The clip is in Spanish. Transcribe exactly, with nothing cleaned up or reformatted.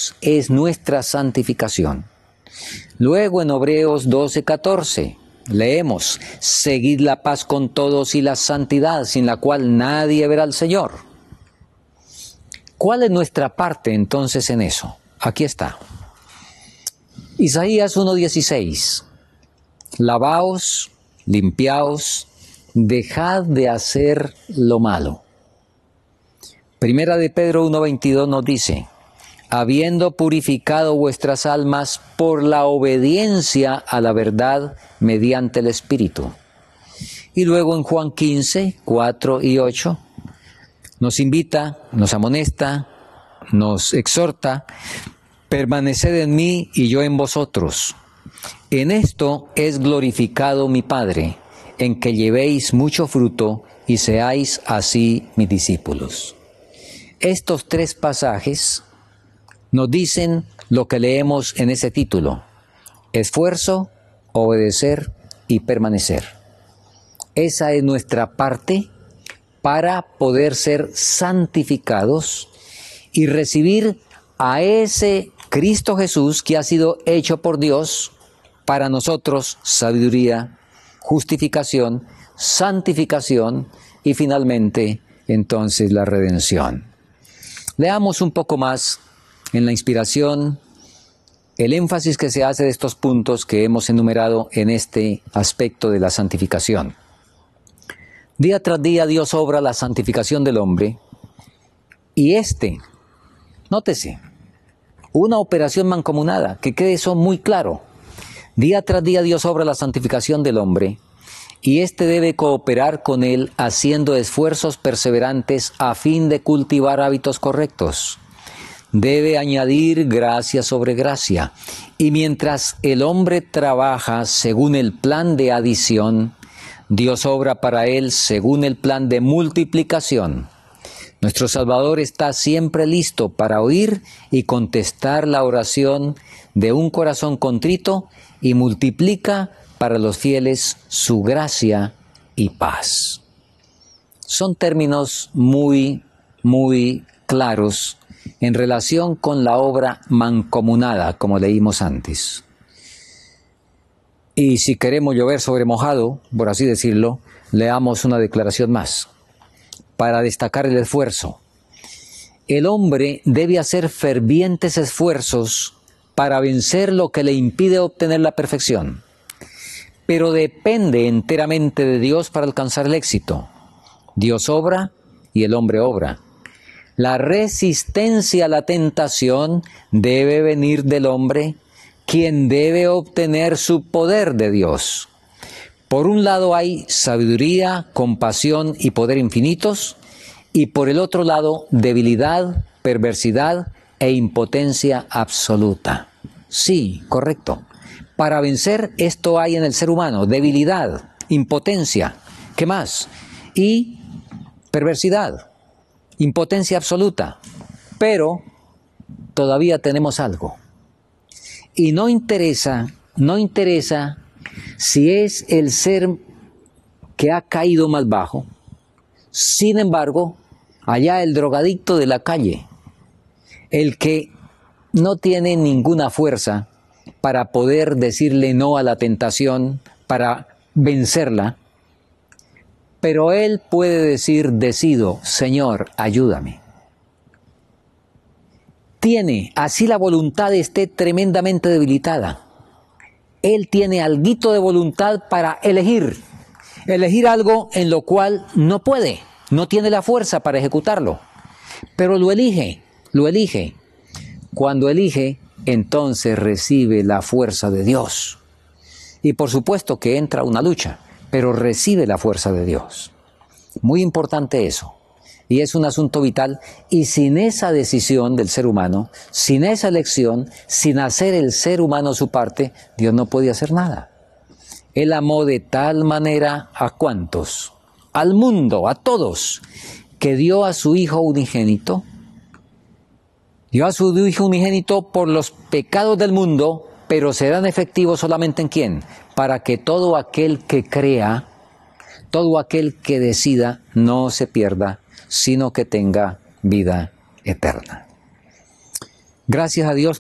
Dios es nuestra santificación. Luego en Hebreos doce, catorce, leemos, seguid la paz con todos y la santidad, sin la cual nadie verá al Señor. ¿Cuál es nuestra parte entonces en eso? Aquí está. Isaías uno dieciséis. Lavaos, limpiaos, dejad de hacer lo malo. Primera de Pedro uno veintidós nos dice, habiendo purificado vuestras almas por la obediencia a la verdad mediante el Espíritu. Y luego en Juan quince, cuatro y ocho, nos invita, nos amonesta, nos exhorta, permaneced en mí y yo en vosotros. En esto es glorificado mi Padre, en que llevéis mucho fruto y seáis así mis discípulos. Estos tres pasajes nos dicen lo que leemos en ese título: esfuerzo, obedecer y permanecer. Esa es nuestra parte para poder ser santificados y recibir a ese Cristo Jesús que ha sido hecho por Dios para nosotros sabiduría, justificación, santificación y finalmente entonces la redención. Leamos un poco más en la inspiración el énfasis que se hace de estos puntos que hemos enumerado en este aspecto de la santificación. Día tras día Dios obra la santificación del hombre y este, nótese, una operación mancomunada, que quede eso muy claro. Día tras día Dios obra la santificación del hombre y éste debe cooperar con él haciendo esfuerzos perseverantes a fin de cultivar hábitos correctos. Debe añadir gracia sobre gracia. Y mientras el hombre trabaja según el plan de adición, Dios obra para él según el plan de multiplicación. Nuestro Salvador está siempre listo para oír y contestar la oración de un corazón contrito y multiplica para los fieles su gracia y paz. Son términos muy, muy claros en relación con la obra mancomunada, como leímos antes. Y si queremos llover sobre mojado, por así decirlo, leamos una declaración más, para destacar el esfuerzo. El hombre debe hacer fervientes esfuerzos para vencer lo que le impide obtener la perfección, pero depende enteramente de Dios para alcanzar el éxito. Dios obra y el hombre obra. La resistencia a la tentación debe venir del hombre, quien debe obtener su poder de Dios. Por un lado hay sabiduría, compasión y poder infinitos, y por el otro lado debilidad, perversidad e impotencia absoluta. Sí, correcto. Para vencer esto hay en el ser humano: debilidad, impotencia, ¿qué más? Y perversidad, impotencia absoluta. Pero todavía tenemos algo. Y no interesa, no interesa si es el ser que ha caído más bajo. Sin embargo, allá el drogadicto de la calle, el que no tiene ninguna fuerza para poder decirle no a la tentación, para vencerla, pero él puede decir: decido, Señor, ayúdame. Tiene, así la voluntad esté tremendamente debilitada, él tiene alguito de voluntad para elegir, elegir algo en lo cual no puede, no tiene la fuerza para ejecutarlo, pero lo elige, lo elige. Cuando elige, entonces recibe la fuerza de Dios. Y por supuesto que entra una lucha, pero recibe la fuerza de Dios. Muy importante eso. Y es un asunto vital, y sin esa decisión del ser humano, sin esa elección, sin hacer el ser humano su parte, Dios no podía hacer nada. Él amó de tal manera a cuantos, al mundo, a todos, que dio a su Hijo unigénito, dio a su Hijo unigénito por los pecados del mundo, pero serán efectivos solamente en quién, para que todo aquel que crea, todo aquel que decida, no se pierda, sino que tenga vida eterna. Gracias a Dios